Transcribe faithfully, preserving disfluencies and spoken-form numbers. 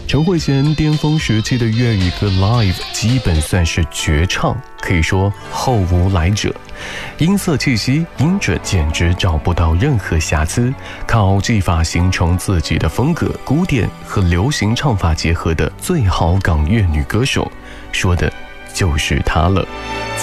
陈慧娴巅峰时期的粤语歌 Live 基本算是绝唱，可以说后无来者。音色气息音准简直找不到任何瑕疵，靠技法形成自己的风格，古典和流行唱法结合的最好港粤女歌手，说的就是她了。